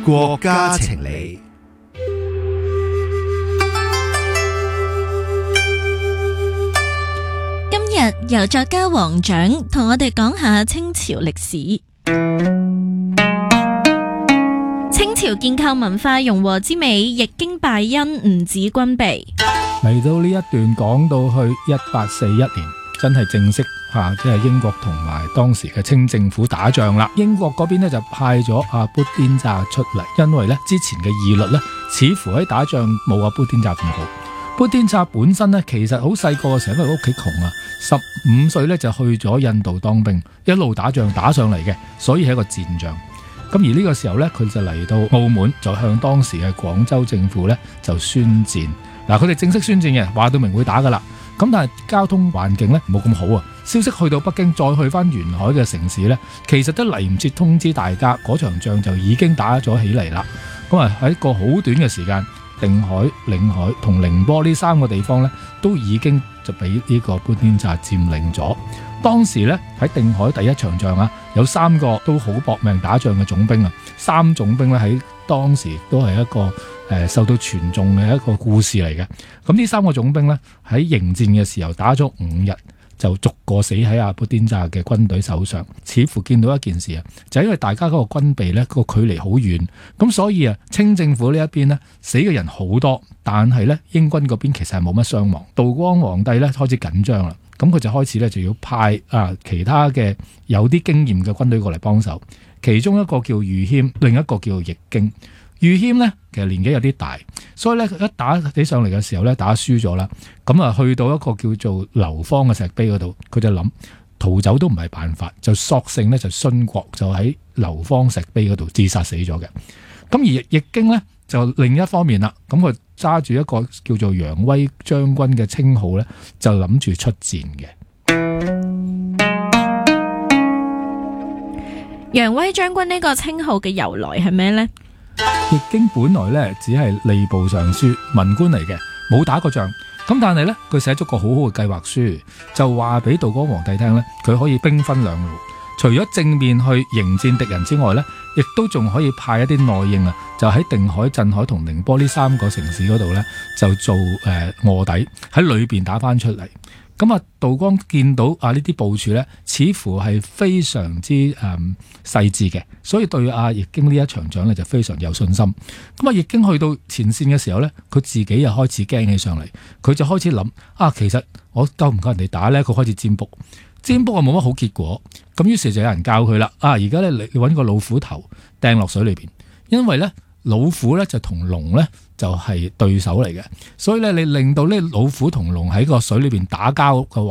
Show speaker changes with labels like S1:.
S1: 國家情理。
S2: 今日由作家黃獎同我哋講下清朝歷史。清朝建構文化融和之美，易經敗因吳子君備。
S3: 嚟到呢一段講到去1841年，真係正式即係英國同埋當時嘅清政府打仗啦。英國嗰邊呢，就派咗阿砵甸乍出嚟，因為呢之前嘅義律呢，似乎喺打仗冇阿砵甸乍咁好。砵甸乍本身呢，其實好細個嘅時候，因為屋企窮啊，15歲呢就去咗印度當兵，一路打仗打上嚟嘅，所以係一個戰將。咁而呢個時候呢，佢就嚟到澳門，就向當時嘅廣州政府呢就宣戰。嗱，佢哋正式宣戰嘅，話到明會打噶啦。咁但係交通環境呢冇咁好啊。消息去到北京，再去翻沿海嘅城市呢，其實都嚟唔切通知大家，嗰場仗就已經打咗起嚟啦。咁啊喺一個好短嘅時間，定海、領海同寧波呢3個地方呢，都已經就俾呢個砵甸乍佔領咗。當時呢，喺定海第一場仗啊，有3個都好搏命打仗嘅總兵啊，3總兵呢喺當時都係一個受到傳頌嘅一個故事嚟嘅。咁呢3個總兵呢，喺迎戰嘅時候打咗5日，就逐個死喺阿砵甸乍嘅軍隊手上。似乎見到一件事啊，就係因為大家嗰個軍備呢個距離好遠，咁所以啊清政府呢一邊呢，死嘅人好多，但係呢英軍嗰邊其實係冇乜傷亡。道光皇帝呢開始緊張啦，咁佢就開始呢就要派其他嘅有啲經驗嘅軍隊過嚟幫手。其中一個叫豫謙，另一個叫易經。豫謙呢其實年紀有啲大，所以呢一打起上嚟嘅時候呢，打輸咗啦。咁啊去到一個叫做流芳嘅石碑嗰度，佢就諗逃走都唔係辦法，就索性呢就殉國，就喺流芳石碑嗰度自殺死咗嘅。咁而易經呢，就另一方面啦，咁佢揸住一個叫做揚威將軍嘅稱號呢，就諗住出戰嘅。
S2: 揚威將軍呢個稱號嘅由來係咩呢？
S3: 易經本來咧只係吏部尚書，文官嚟嘅，冇打過仗。咁但係咧，佢寫咗個好好嘅計劃書，就話俾道光皇帝聽咧，佢可以兵分兩路，除咗正面去迎戰敵人之外咧，亦都仲可以派一啲內應啊，就喺定海、鎮海同寧波呢3個城市嗰度咧，就做臥底喺裏邊打翻出嚟。咁啊，道光見到呢啲部署咧，似乎係非常之細緻嘅，所以對易經呢一場仗咧就非常有信心。咁易經去到前線嘅時候咧，佢自己又開始驚起上嚟，佢就開始諗其實我夠唔夠人哋打咧？佢開始占卜冇乜好結果。咁於是就有人教佢啦，而家咧你揾個老虎頭掟落水裏邊，因為咧老虎咧就同龍咧就係對手嚟嘅，所以咧你令到呢老虎同龍喺個水裏邊打交嘅話，